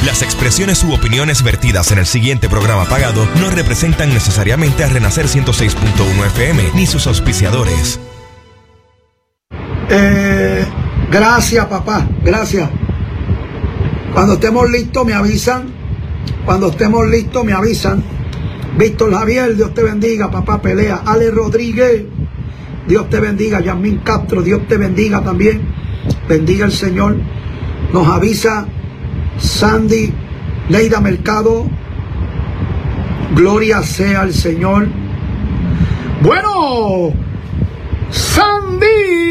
Las expresiones u opiniones vertidas en el siguiente programa pagado no representan necesariamente a Renacer 106.1 FM ni sus auspiciadores. Gracias, papá, gracias. Cuando estemos listos me avisan. Cuando estemos listos me avisan. Víctor Javier, Dios te bendiga, papá, pelea. Ale Rodríguez, Dios te bendiga. Yasmín Castro, Dios te bendiga también. Bendiga el Señor. Nos avisa Sandy, Neida Mercado. Gloria sea al Señor. Bueno, Sandy.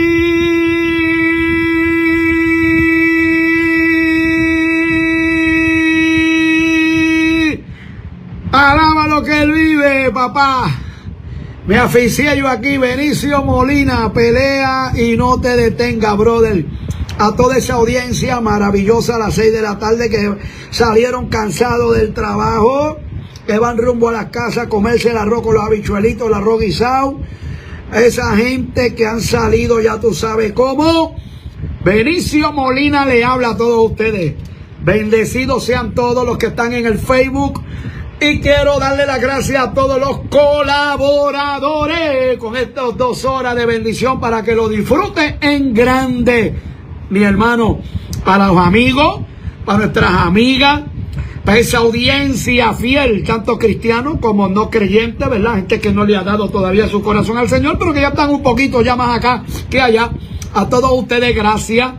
Alaba lo que él vive, papá. Me aficié yo aquí. Benicio Molina, pelea y no te detenga, brother. A toda esa audiencia maravillosa a las 6 de la tarde que salieron cansados del trabajo, que van rumbo a las casas a comerse el arroz con los habichuelitos, el arroz guisado. Esa gente que han salido, ya tú sabes cómo. Benicio Molina le habla a todos ustedes. Bendecidos sean todos los que están en el Facebook. Y quiero darle las gracias a todos los colaboradores con estas 2 horas de bendición para que lo disfruten en grande, mi hermano. Para los amigos, para nuestras amigas, para esa audiencia fiel, tanto cristianos como no creyentes, ¿verdad? Gente que no le ha dado todavía su corazón al Señor, pero que ya están un poquito ya más acá que allá. A todos ustedes, gracias.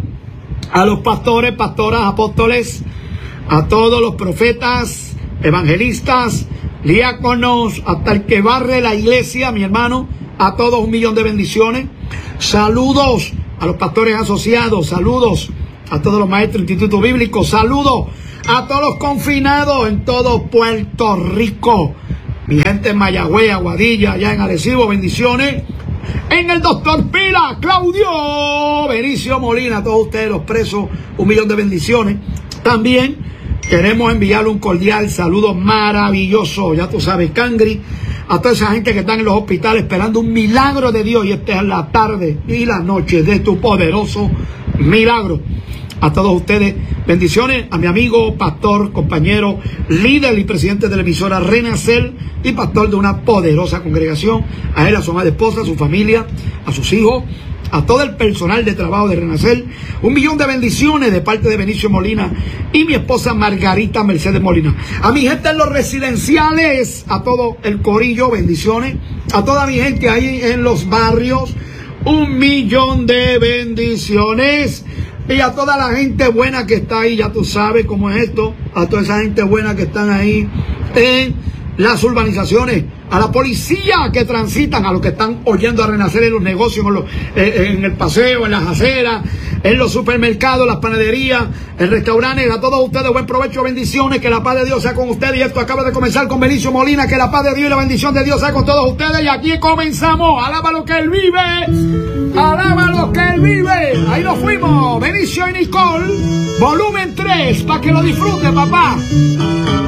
A los pastores, pastoras, apóstoles, a todos los profetas, evangelistas, diáconos, hasta el que barre la iglesia, mi hermano, a todos 1.000.000 de bendiciones. Saludos a los pastores asociados, saludos a todos los maestros de Instituto Bíblico, saludos a todos los confinados en todo Puerto Rico, mi gente en Mayagüez, Aguadilla, allá en Arecibo, bendiciones. En el Doctor Pila, Claudio, Benicio Molina, a todos ustedes los presos, 1.000.000 de bendiciones. También queremos enviarle un cordial saludo maravilloso, ya tú sabes, Cangri, a toda esa gente que está en los hospitales esperando un milagro de Dios. Y esta es la tarde y la noche de tu poderoso milagro. A todos ustedes, bendiciones. A mi amigo, pastor, compañero, líder y presidente de la emisora Renacer y pastor de una poderosa congregación. A él, a su amada esposa, a su familia, a sus hijos, a todo el personal de trabajo de Renacer, 1.000.000 de bendiciones de parte de Benicio Molina y mi esposa Margarita Mercedes Molina. A mi gente en los residenciales, a todo el corillo, bendiciones. A toda mi gente ahí en los barrios, 1.000.000 de bendiciones. Y a toda la gente buena que está ahí, ya tú sabes cómo es esto, a toda esa gente buena que están ahí en las urbanizaciones, a la policía que transitan, a los que están oyendo a Renacer en los negocios, en el paseo, en las aceras, en los supermercados, las panaderías, en restaurantes. A todos ustedes, buen provecho, bendiciones, que la paz de Dios sea con ustedes. Y esto acaba de comenzar con Benicio Molina, que la paz de Dios y la bendición de Dios sea con todos ustedes. Y aquí comenzamos. Alaba lo que Él vive, alaba lo que Él vive. Ahí nos fuimos, Benicio y Nicole, volumen 3, para que lo disfruten, papá.